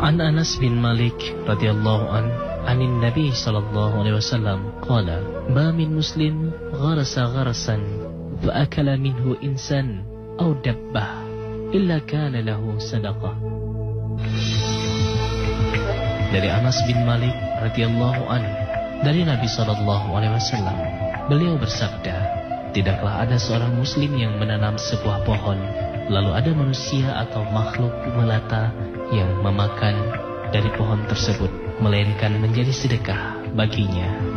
An Anas bin Malik radhiyallahu anin Nabi sallallahu alaihi wasallam qala ma min muslim gharasa gharasan fa akala minhu insan aw dabbah illa kana lahu sadaqah. Dari Anas bin Malik radhiyallahu anhu dari Nabi sallallahu alaihi wasallam, beliau bersabda, tidaklah ada seorang muslim yang menanam sebuah pohon lalu ada manusia atau makhluk melata yang memakan dari pohon tersebut, melainkan menjadi sedekah baginya.